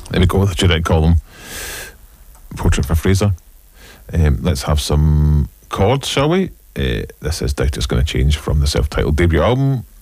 There we go, the Jeanette column. Portrait for Fraser. Let's have some chords, shall we? This is Doubt It's Gonna Change from the self-titled debut album.